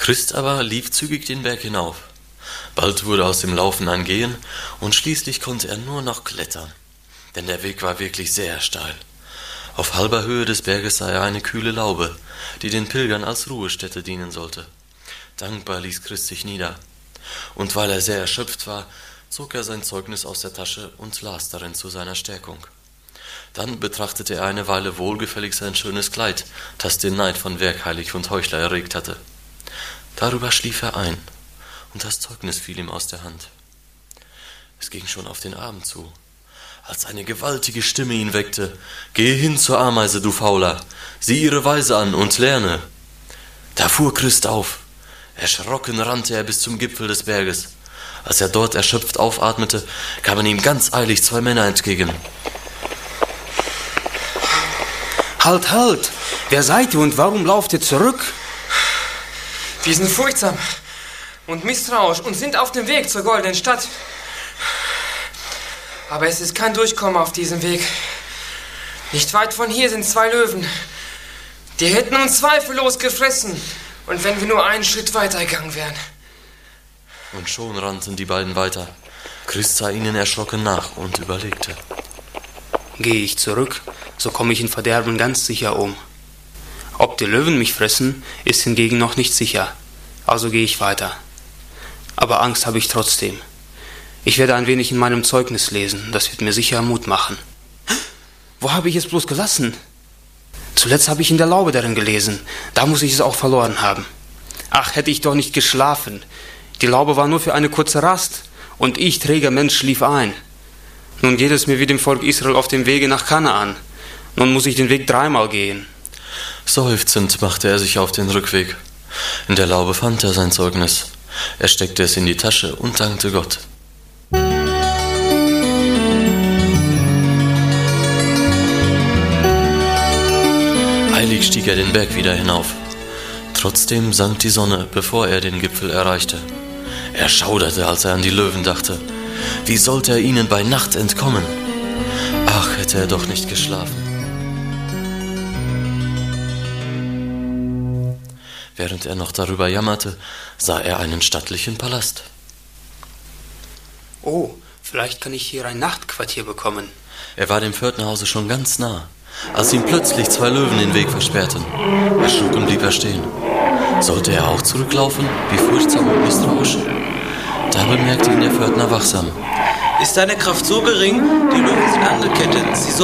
Christ aber lief zügig den Berg hinauf. Bald wurde aus dem Laufen ein Gehen, und schließlich konnte er nur noch klettern, denn der Weg war wirklich sehr steil. Auf halber Höhe des Berges sah er eine kühle Laube, die den Pilgern als Ruhestätte dienen sollte. Dankbar ließ Christ sich nieder, und weil er sehr erschöpft war, zog er sein Zeugnis aus der Tasche und las darin zu seiner Stärkung. Dann betrachtete er eine Weile wohlgefällig sein schönes Kleid, das den Neid von Werkheilig und Heuchler erregt hatte. Darüber schlief er ein, und das Zeugnis fiel ihm aus der Hand. Es ging schon auf den Abend zu, als eine gewaltige Stimme ihn weckte: »Gehe hin zur Ameise, du Fauler, sieh ihre Weise an und lerne.« Da fuhr Christ auf. Erschrocken rannte er bis zum Gipfel des Berges. Als er dort erschöpft aufatmete, kamen ihm ganz eilig 2 Männer entgegen. »Halt, halt! Wer seid ihr und warum lauft ihr zurück?« Wir sind furchtsam und misstrauisch und sind auf dem Weg zur goldenen Stadt. Aber es ist kein Durchkommen auf diesem Weg. Nicht weit von hier sind 2 Löwen. Die hätten uns zweifellos gefressen, und wenn wir nur einen Schritt weitergegangen wären. Und schon rannten die beiden weiter. Christ sah ihnen erschrocken nach und überlegte. »Gehe ich zurück, so komme ich in Verderben ganz sicher um. Ob die Löwen mich fressen, ist hingegen noch nicht sicher. Also gehe ich weiter. Aber Angst habe ich trotzdem. Ich werde ein wenig in meinem Zeugnis lesen, das wird mir sicher Mut machen. Wo habe ich es bloß gelassen? Zuletzt habe ich in der Laube darin gelesen, da muss ich es auch verloren haben. Ach, hätte ich doch nicht geschlafen. Die Laube war nur für eine kurze Rast, und ich, träger Mensch, schlief ein. Nun geht es mir wie dem Volk Israel auf dem Wege nach Kanaan. Nun muss ich den Weg 3-mal gehen.« Seufzend machte er sich auf den Rückweg. In der Laube fand er sein Zeugnis. Er steckte es in die Tasche und dankte Gott. Eilig stieg er den Berg wieder hinauf. Trotzdem sank die Sonne, bevor er den Gipfel erreichte. Er schauderte, als er an die Löwen dachte. Wie sollte er ihnen bei Nacht entkommen? Ach, hätte er doch nicht geschlafen. Während er noch darüber jammerte, sah er einen stattlichen Palast. »Oh, vielleicht kann ich hier ein Nachtquartier bekommen.« Er war dem Pförtnerhause schon ganz nah, als ihm plötzlich 2 Löwen den Weg versperrten. Erschrocken blieb er stehen. Sollte er auch zurücklaufen, wie furchtsam und misstrauisch? Da bemerkte ihn der Pförtner wachsam. »Ist deine Kraft so gering? Die Löwen sind angekettet. Sie